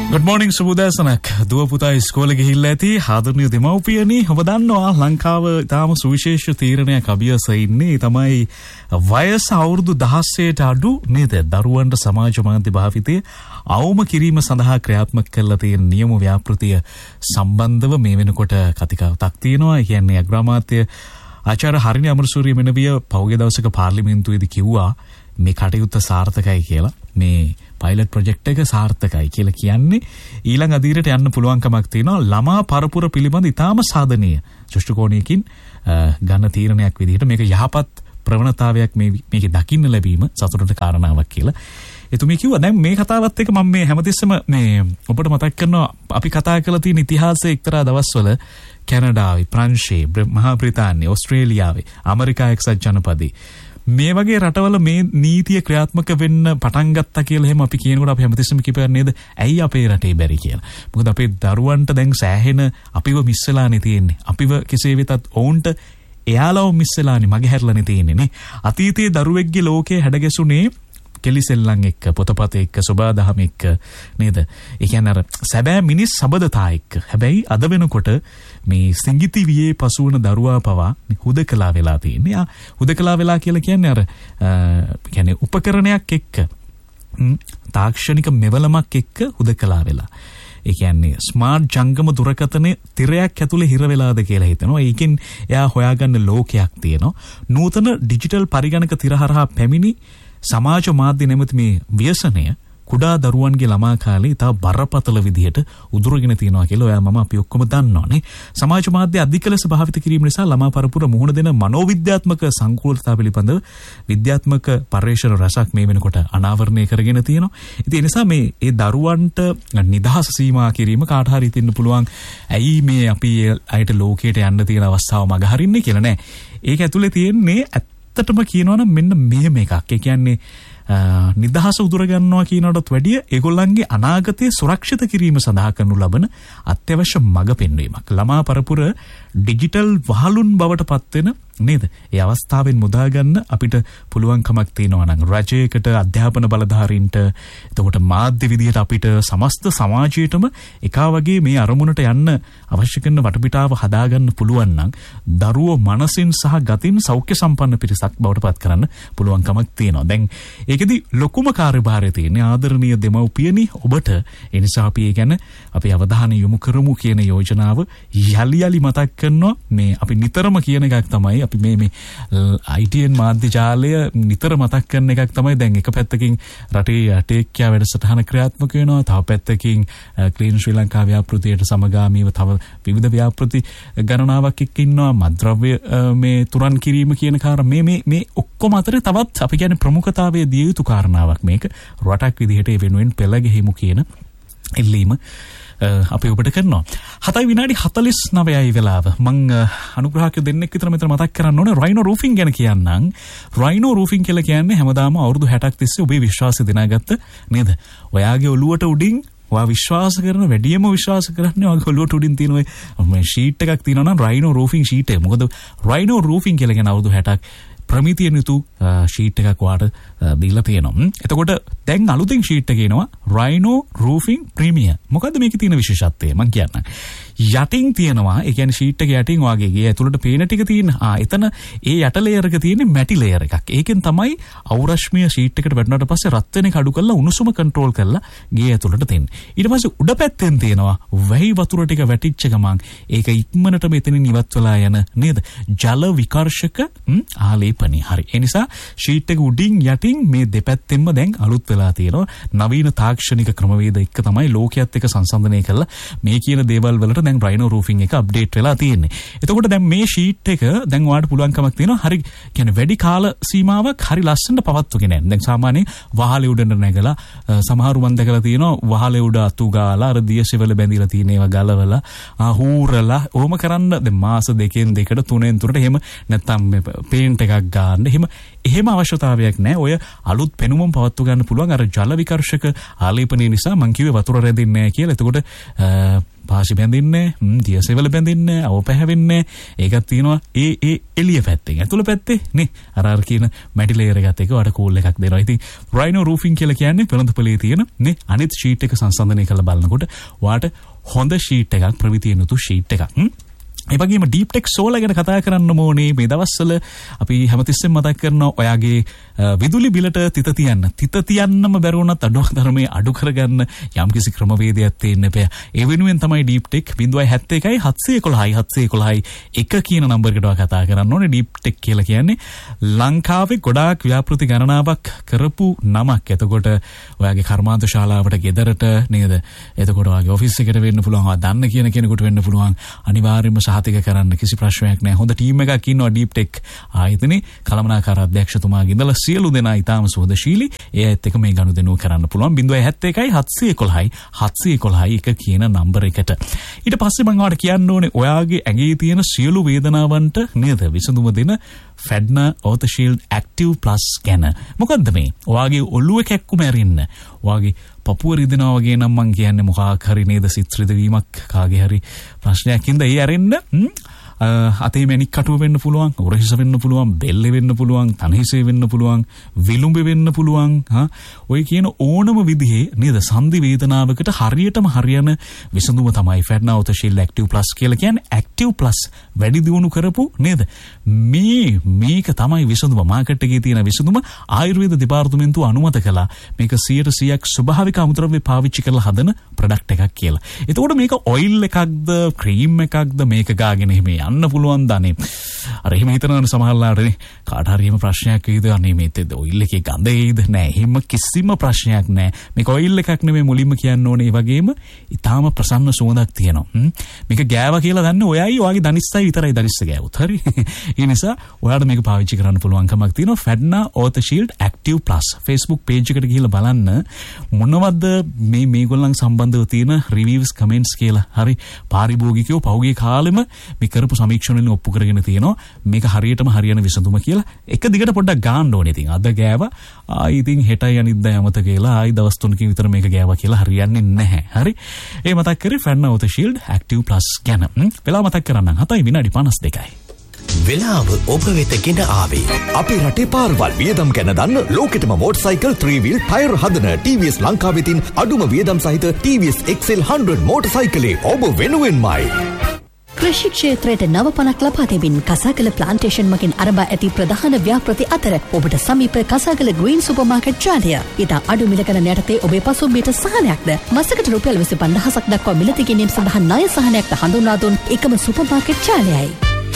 Good morning සුබෝදෑසනක්. දුව පුතා ඉස්කෝලේ ගිහිල්ලා ඇති ආදරණීය දෙමව්පියනි. ඔබ දන්නවා ලංකාව තාම සුවිශේෂ තීරණයක් අභියස ඉන්නේ. තමයි වයස අවුරුදු 16ට අඩු නේද? දරුවන්ට සමාජ මාධ්‍ය භාවිතයේ අවම කිරීම සඳහා ක්‍රියාත්මක කරලා තියෙන නියම ව්‍යාපෘතිය සම්බන්ධව මේ වෙනකොට කතිකාවතක් තියෙනවා. ඒ කියන්නේ අග්‍රාමාත්‍ය ආචාර්ය හරිනි අමරසූරිය මෙනවිය පහුගිය දවසක පාර්ලිමේන්තුවේදී කිව්වා මේ කටයුත්ත සාර්ථකයි කියලා. මේ පයිලට් ප්‍රොජෙක්ට් එක සාර්ථකයි කියලා කියන්නේ ඊළඟ අදියරට යන්න පුළුවන්කමක් තියෙනවා. ළමා පරපුර පිළිබඳ ඉතාම සාධනීය දෘෂ්ටිකෝණයකින් ගන්න තීරණයක් විදිහට මේක යහපත් ප්‍රවණතාවයක් මේකේ දකින්න ලැබීම සතුටට කාරණාවක් කියලා. එතුමි කිව්වා දැන් මේ කතාවත් එක්ක මම මේ හැමතිස්සෙම මේ ඔබට මතක් කරනවා අපි කතා කරලා තියෙන ඉතිහාසයේ එක්තරා දවස්වල කැනඩාවේ, ප්‍රංශයේ, මහා බ්‍රිතාන්‍යයේ, ඕස්ට්‍රේලියාවේ, ඇමරිකා එක්සත් ජනපදයේ මේ වගේ රටවල මේ නීතිය ක්‍රියාත්මක වෙන්න පටන් ගත්තා කියලා එහෙම අපි කියනකොට අපි හැමතිස්සෙම කිපයන්නේ නේද? ඇයි අපේ රටේ බැරි කියලා. මොකද අපේ දරුවන්ට දැන් සෑහෙන අපිව මිස් වෙලානේ තියෙන්නේ. අපිව කෙසේ වෙතත් ඔවුන්ට එයාලව මිස් වෙලානේ මගේ හැරලානේ තියෙන්නේ නේ. අතීතයේ දරුවෙක්ගේ ලෝකේ හැඩගැසුනේ කෙලිසෙල්ලන් එක්ක, පොතපත එක්ක, සබාදහම එක්ක නේද? ඒ කියන්නේ අර සැබෑ මිනිස් සබදතා එක්ක. හැබැයි අද වෙනකොට මේ සිංගිති වියේ පසුවන දරුවා පවා හුදකලා වෙලා තියෙන්නේ. හුදකලා වෙලා කියලා කියන්නේ අර කියන්නේ උපකරණයක් එක්ක තාක්ෂණික මෙවලමක් එක්ක හුදකලා වෙලා. ඒ කියන්නේ ස්මාර්ට් ජංගම දුරකථනයේ තිරයක් ඇතුලේ හිර වෙලාද කියලා හිතනවා. ඒකෙන් එයා හොයාගන්න ලෝකයක් තියෙනවා. නූතන ඩිජිටල් පරිගණක තිර හරහා පැමිණි සමාජ මාධ්‍ය නැමැති මේ ව්‍යසනය කුඩා දරුවන්ගේ ළමා කාලේ ඉතා බරපතල විදිහට උදුරගෙන තියෙනවා කියලා ඔයා මම අපි ඔක්කොම දන්නවනේ. සමාජ මාධ්‍ය අධික ලෙස භාවිත කිරීම නිසා ළමා පරපුර මුහුණ දෙන මනෝවිද්‍යාත්මක සංකූලතා පිළිබඳව විද්‍යාත්මක පර්යේෂණ රසක් මේ වෙනකොට අනාවරණය කරගෙන තියෙනවා. ඉතින් ඒ නිසා මේ ඒ දරුවන්ට නිදහස සීමා කිරීම කාට හරි හිතෙන්න පුළුවන් ඇයි මේ අපි අයට ලෝකයට යන්න තියෙන අවස්ථාව මගහරින්නේ කියලා නෑ. ඒක ඇතුලේ තියෙන්නේ ඇත්තටම කියනවනම් මෙන්න මෙහෙම එකක්. ඒ කියන්නේ නිදහස උදුර ගන්නවා කියනටත් වැඩිය ඒගොල්ලන්ගේ අනාගතය සුරක්ෂිත කිරීම සඳහා කරනු ලබන අත්‍යවශ්‍ය මඟ පෙන්වීමක්. ළමා පරපුර ඩිජිටල් වහලුන් බවට පත් වෙන නේද? ඒ අවස්ථාවෙන් මුදා ගන්න අපිට පුළුවන්කමක් තියෙනවා නම් රජයකට, අධ්‍යාපන බලධාරීන්ට, එතකොට මාධ්‍ය විදියට අපිට සමස්ත සමාජයටම එකා වගේ මේ අරමුණට යන්න අවශ්‍ය කරන වටපිටාව හදාගන්න පුළුවන් නම් දරුවෝ මනසින් සහ ගතින් සෞඛ්‍ය සම්පන්න පිරිසක් බවට පත් කරන්න පුළුවන්කමක් තියෙනවා. දැන් ඒකෙදි ලොකුම කාර්යභාරය තියෙන්නේ ආදරණීය දෙමව්පියනි ඔබට. ඒ නිසා අපි ඒ ගැන අපි අවධානය යොමු කරමු කියන යෝජනාව යලි මතක් කරනවා. මේ අපි නිතරම කියන එකක් තමයි අපි මේ ITN මාධ්‍ය ජාලය නිතර මතක් කරන එකක් තමයි. දැන් එක පැත්තකින් රටේ ටේක්කියා වැඩසටහන ක්‍රියාත්මක වෙනවා. තව පැත්තකින් ක්ලීන් ශ්‍රී ලංකා ව්‍යාපෘතියට සමගාමීව තව විවිධ ව්‍යාපෘති ගණනාවක් එක්ක ඉන්නවා. මද්ද්‍රව්‍ය මේ තුරන් කිරීම කියන කාරණා මේ ඔක්කොම අතරේ තවත් අපි කියන්නේ ප්‍රමුඛතාවයේ දිය යුතු කාරණාවක් මේක. රටක් විදිහට ඒ වෙනුවෙන් පෙළ ගෙහිමු කියන එල්ලීම අපි ඔබට කරනවා. 7:49යි වෙලාව. මං අනුග්‍රහක දෙන්නෙක් විතර මෙතන මතක් කරන්න ඕනේ රයිනෝ රූෆින් ගැන කියන්නම්. රයිනෝ රූෆින් කියලා කියන්නේ හැමදාම අවුරුදු 60ක් තිස්සේ ඔබේ විශ්වාසය දිනාගත්ත නේද? ඔයාගේ ඔළුවට උඩින් ඔයා විශ්වාස කරන වැඩියම විශ්වාස කරන්නේ ඔයාගේ ඔළුවට උඩින් තියෙන ඔය ෂීට් එකක් තියෙනවා නම් රයිනෝ රූෆින් ෂීට් එක. මොකද රයිනෝ රූෆින් කියලා කියන අවුරුදු 60ක් ප්‍රමිතිය යුතු ෂීට් එකක් වාට දීලා තියෙනවා. එතකොට දැන් අලුතෙන් ෂීට් එක එනවා රයිනෝ රූෆින් ප්‍රීමියර්. මොකද්ද මේකේ තියෙන විශේෂත්වය මම කියන්නම්. යටින් තියෙනවා ඒ කියන්නේ ෂීට් එක යටින් වාගේ ගේ ඇතුළට පේන ටික තියෙන. එතන ඒ යට ලේයර් එක තියෙන්නේ මැටි ලේයර් එකක්. ඒකෙන් තමයි අවරශ්මිය ෂීට් එකට වැටුණාට පස්සේ රත් වෙන එක අඩු කරලා උණුසුම කන්ට්‍රෝල් කරලා ගේ ඇතුළට දෙන්නේ. ඊට පස්සේ උඩ පැත්තෙන් තියෙනවා වැහි වතුර ටික වැටිච්ච ගමන් ඒක ඉක්මනට මෙතනින් ඉවත් වෙලා යන නේද? ජල විකර්ෂක ආලේපනය. හරි. ඒ නිසා ෂීට් එක උඩින් යටින් මේ දෙපැත්තෙන්ම දැන් අලුත් වෙලා තියෙනවා. නවීන තාක්ෂණික ක්‍රමවේද එක්ක තමයි ලෝකයේත් එක්ක සංසන්දනය කරලා මේ කියන දේවල් වලට දැන් රයිනෝ රූෆින් එක අප්ඩේට් වෙලා තියෙන්නේ. එතකොට දැන් මේ ෂීට් එක දැන් ඔයාලට පුළුවන්කමක් තියෙනවා හරි කියන්නේ වැඩි කාල සීමාවක් හරි ලස්සනට පවත්වගෙන යන්න. දැන් සාමාන්‍යයෙන් වහලේ උඩට නැගලා සමහරු මන් දැකලා තියෙනවා වහලේ උඩ අතු ගාලා අර දියසෙවල බැඳිලා තියෙන ඒවා ගලවලා හූරලා ඕම කරන්න දැන් මාස දෙකෙන් දෙකට තුනෙන් තුනට එහෙම නැත්තම් පේන්ට් එකක් ගන්න එහෙම අවශ්‍යතාවයක් නැහැ. ඔය අලුත් පෙනුමම පවත්ව ගන්න පුළුවන් අර ජල විකර්ෂක ආලේපනය නිසා මං කිව්වේ වතුර රැඳෙන්නේ නැහැ කියලා. එතකොට පාසි බැඳින්නේ දියසෙවල බැඳින්නේ අවු පැහැවෙන්නේ ඒකක් තියෙනවා ඒ එළිය පැත්තෙන් ඇතුළ පැත්තේ නේ අර කියන මැටි ලේයර් එකත් එක වඩ කූල් එකක් දෙනවා. ඉතින් රයිනෝ රූෆින් කියලා කියන්නේ වෙළඳපොලේ තියෙන නේ අනිත් ෂීට් එක සංසන්දනය කරලා බලනකොට වාට හොඳ ෂීට් එකක් ප්‍රමිතියනුතු ෂීට් එකක්. ඒ වගේම ඩීප් ටෙක් සෝලර් ගැන කතා කරන්න ඕනේ. මේ දවස්වල අපි හැමතිස්සෙම මතක් කරනවා ඔයාගේ විදුලි බිලට තිත තියන්නම බැරුණත් අඩුතරමේ අඩු කරගන්න යම්කිසි ක්‍රමවේදයක් තියෙන්න එපා. ඒ වෙනුවෙන් තමයි ඩීප් ටෙක් 071 711 711 1 කියන නම්බර් එකට කතා කරන්න ඕනේ. ඩීප් ටෙක් කියලා කියන්නේ ලංකාවේ ගොඩාක් ව්‍යාපෘති ගණනාවක් කරපු නමක්. එතකොට ඔයාගේ කර්මාන්ත ශාලාවට ගෙදරට නේද? එතකොට ඔයාගේ ඔෆිස් එකට වෙන්න පුළුවන්. දන්න කියන කෙනෙකුට වෙන්න පුළුවන්. අනිවාර්යයෙන්ම සහතික කරන්න කිසි ප්‍රශ්නයක් නැහැ. හොඳ ටීම් එකක් ඉන්නවා ඩීප් ටෙක් ආයතනයේ කළමනාකාර අධ්‍යක්ෂතුමාගේ ඉඳලා සියලු දෙනා ඊටාම සුහදශීලී. ඒ ඇත්ත එක මේ ගනුදෙනුව කරන්න පුළුවන් 071 711 711 1 කියන නම්බර එකට. ඊට පස්සේ මම ඔයාලට කියන්න ඕනේ ඔයාගේ ඇඟේ තියෙන සියලු වේදනාවන්ට නේද විසඳුම දෙන ෆැඩ්නා ඕතෂීල්ඩ් ඇක්ටිව් ප්ලස් ගැන. මොකද්ද මේ? ඔයාගේ ඔළුව කැක්කුම ඇරින්න. ඔයාගේ පපුව රිදෙනවා වගේ නම් මං කියන්නේ මොකක් හරි නේද සිත් රිදවීමක් කාගේ හරි ප්‍රශ්නයක් ඉඳ ඒ ඇරෙන්න අතේ මැණික් කටුව වෙන්න පුළුවන්, උරහිස වෙන්න පුළුවන්, බෙල්ලේ වෙන්න පුළුවන්, තනහිසේ වෙන්න පුළුවන්, විලුඹේ වෙන්න පුළුවන්. ඔය කියන ඕනම විදිහේ නේද සංදි වේදනාවකට හරියටම හරියන විසඳුම තමයි ෆැඩ්නා ඕතෂීල්ඩ් ඇක්ටිව් ප්ලස් කියලා කියන්නේ. ඇක්ටිව් ප්ලස් වැඩි දියුණු කරපු නේද මේක තමයි විසඳුම. මාකට් එකේ තියෙන විසඳුම ආයුර්වේද දෙපාර්තමේන්තුව අනුමත කළා. මේක 100% ස්වභාවික අමුද්‍රව්‍ය පාවිච්චි කරලා හදන ප්‍රොඩක්ට් එකක් කියලා. එතකොට මේක ඔයිල් එකක්ද ක්‍රීම් එකක්ද මේක ගාගෙන එහෙම යන්න පුළුවන් දනේ. අර එහෙම හිතනවනේ සමහරලාට නේ කාට හරි එහෙම ප්‍රශ්නයක් වෙයිද අනේ මේකද ඔයිල් එකේ ගඳ එයිද නෑ. එහෙම කිසිම ප්‍රශ්නයක් නෑ. මේක ඔයිල් එකක් නෙමෙයි මුලින්ම කියන්න ඕනේ. ඒ වගේම ඊටාම ප්‍රසන්න සුවඳක් තියෙනවා. මේක ගෑවා කියලා දන්නේ ඔයයි ඔයාගේ දනිස්සයි විතරයි දනිස්ස ගෑවුත්. හරි. ඒ නිසා ඔයාලට මේක පාවිච්චි කරන්න පුළුවන්කමක් තියෙනවා. ෆැඩ්නා ඕතෂීල්ඩ් ඇක්ටිව් ප්ලස් Facebook page එකට ගිහිල්ලා බලන්න මොනවද මේගොල්ලන් සම්බන්ධව තියෙන රිවිව්ස් කමෙන්ට්ස් කියලා. හරි. පාරිභෝගිකයෝ පහුගිය කාලෙම මේ කරපු සමීක්ෂණ වලින් ඔප්පු කරගෙන තියෙනවා මේක හරියටම හරියන විසඳුම කියලා. එක දිගට පොඩ්ඩක් ගාන්න ඕනේ. ඉතින් අද ගෑවා ආයි ඉතින් හෙටයි අනිද්දා යමත කියලා ආයි දවස් 3කින් විතර මේක ගෑවා කියලා හරියන්නේ නැහැ. හරි. ඒ මතක් කරේ ෆැඩ්නා ඕතෂීල්ඩ් ඇක්ටිව් ප්ලස් ගැන. වෙලාව මතක් කරන්න 7:52. වෙලාව ඔබ වෙත ගෙන ආවේ අපේ රටේ පාරවල් වියදම් ගැන දන්න ලෝකෙටම මෝටර්සයිකල් 3 wheel ටයර් හදන TVS ලංකාවේ තින් අඩුම වියදම් සහිත TVS XL 100 මෝටර්සයිකලේ ඔබ වෙනුවෙන්මයි. කෘෂි ක්ෂේත්‍රයට නව පණක් ලබා දෙමින් කසාගල ප්ලාන්ටේෂන් මගින් අරඹා ඇති ප්‍රධාන ව්‍යාපෘති අතර ඔබට සමීප කසාගල ග්‍රීන් සුපර්මාකට් ජාලය. ඉතා අඩු මිල ගණන් යටතේ ඔබේ පසුම්බියට සහනයක්ද මසකට රුපියල් 25000ක් දක්වා මිලදී ගැනීම සඳහා ණය සහනයක්ද හඳුන්වා දුන් එකම සුපර්මාකට් ජාලයයි.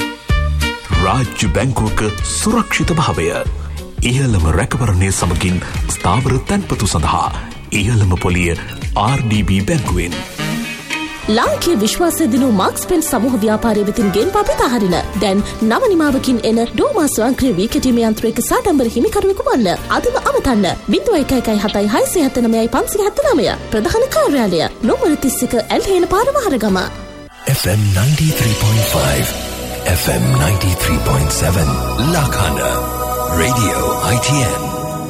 රාජ්‍ය බැංකුවක සුරක්ෂිත භාවය ඉහළම රැකවරණය සමගින් ස්ථාවර තැන්පතු සඳහා ඉහළම පොලිය RDB බැංකුවෙන්. ලාංකීය විශ්වාසය දිනු මාක්ස් පෙන් සමූහ ව්‍යාපාරය වෙතින් ගෙන්වා පිටහරින දැන් නව නිමාවකින් එන ඩෝමා ස්වයංක්‍රීය වීකටීම යන්ත්‍රයක සාඩම්බර හිමිකරුවෙකු වන්න. අදම අමතන්න 0117765579 ප්‍රධාන කාර්යාලය නොමර 31 ඇල්හේන පාර Maharagama. FM 93.5 FM 93.7 Lakana Radio ITN